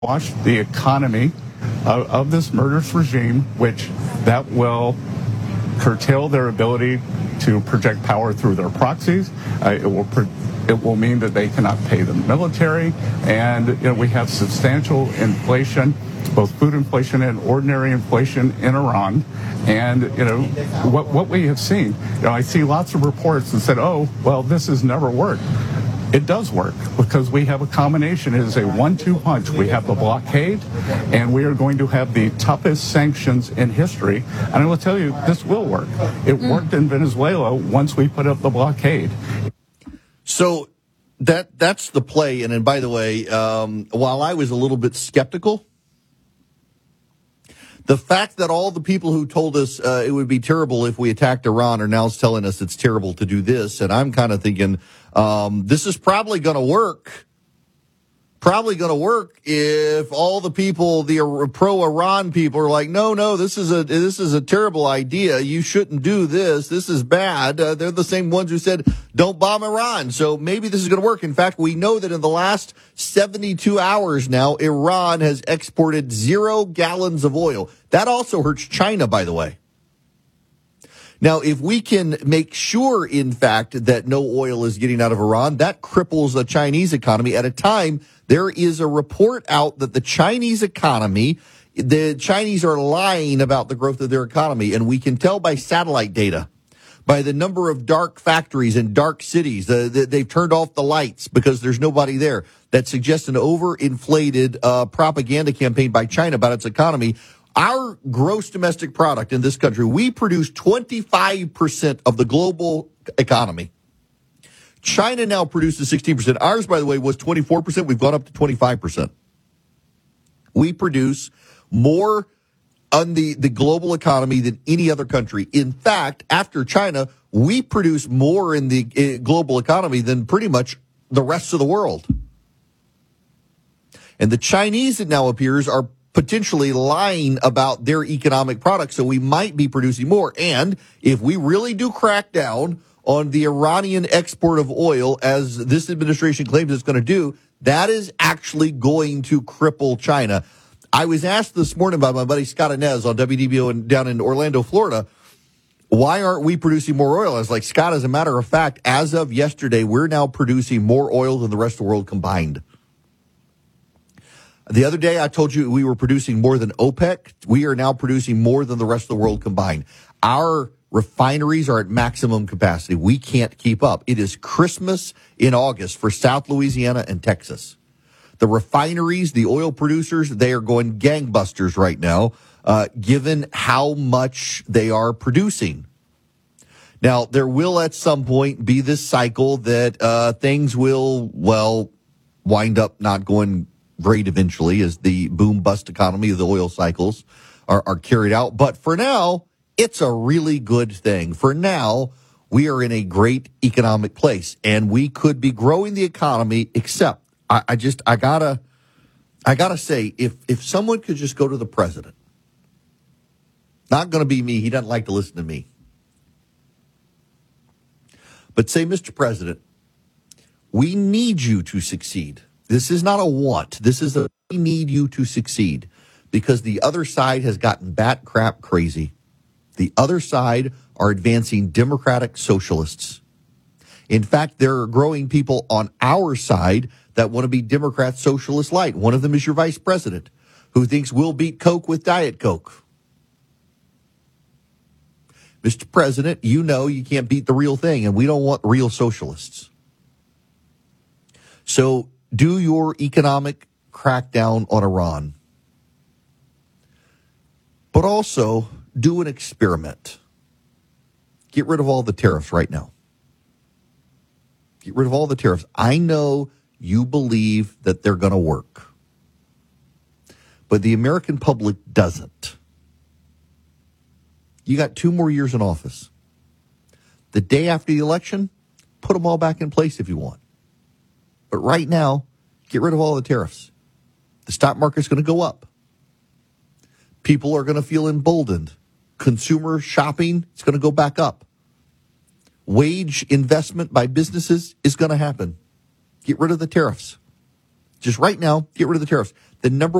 wash the economy of this murderous regime, which that will curtail their ability to project power through their proxies. It will mean that they cannot pay the military, and we have substantial inflation, both food inflation and ordinary inflation in Iran. And what we have seen, I see lots of reports that said, "Oh, well, this has never worked." It does work because we have a combination. It is a 1-2 punch. We have the blockade, and we are going to have the toughest sanctions in history. And I will tell you, this will work. It worked in Venezuela once we put up the blockade. So that's the play. And then, by the way, while I was a little bit skeptical, the fact that all the people who told us it would be terrible if we attacked Iran are now telling us it's terrible to do this, and I'm kind of thinking this is probably going to work. Probably going to work if all the people, the pro-Iran people, are like, no, this is a terrible idea. You shouldn't do this. This is bad. They're the same ones who said don't bomb Iran. So maybe this is going to work. In fact, we know that in the last 72 hours now, Iran has exported 0 gallons of oil. That also hurts China, by the way. Now, if we can make sure, in fact, that no oil is getting out of Iran, that cripples the Chinese economy at a time. There is a report out that the Chinese are lying about the growth of their economy, and we can tell by satellite data, by the number of dark factories and dark cities. They've turned off the lights because there's nobody there. That suggests an overinflated propaganda campaign by China about its economy. Our gross domestic product in this country, we produce 25% of the global economy. China now produces 16%. Ours, by the way, was 24%. We've gone up to 25%. We produce more on the global economy than any other country. In fact, after China, we produce more in the global economy than pretty much the rest of the world. And the Chinese, it now appears, are potentially lying about their economic products, so we might be producing more. And if we really do crack down on the Iranian export of oil, as this administration claims it's going to do, that is actually going to cripple China. I was asked this morning by my buddy Scott Inez on WDBO down in Orlando, Florida, why aren't we producing more oil? I was like, Scott, as a matter of fact, as of yesterday, we're now producing more oil than the rest of the world combined. The other day, I told you we were producing more than OPEC. We are now producing more than the rest of the world combined. Our refineries are at maximum capacity. We can't keep up. It is Christmas in August for South Louisiana and Texas. The refineries, the oil producers, they are going gangbusters right now, given how much they are producing. Now, there will at some point be this cycle that things will, wind up not going great eventually as the boom-bust economy of the oil cycles are carried out. But for now, it's a really good thing. For now, we are in a great economic place, and we could be growing the economy, except I gotta say, if someone could just go to the president, not going to be me, he doesn't like to listen to me, but say, Mr. President, we need you to succeed. This is not a want. This is we need you to succeed because the other side has gotten bat crap crazy. The other side are advancing democratic socialists. In fact, there are growing people on our side that want to be Democrat socialist light. One of them is your vice president, who thinks we'll beat Coke with Diet Coke. Mr. President, you know you can't beat the real thing, and we don't want real socialists. So do your economic crackdown on Iran. But also do an experiment. Get rid of all the tariffs right now. Get rid of all the tariffs. I know you believe that they're going to work, but the American public doesn't. You got 2 more years in office. The day after the election, put them all back in place if you want. But right now, get rid of all the tariffs. The stock market's going to go up. People are going to feel emboldened. Consumer shopping is going to go back up. Wage investment by businesses is going to happen. Get rid of the tariffs. just right now, get rid of the tariffs. The number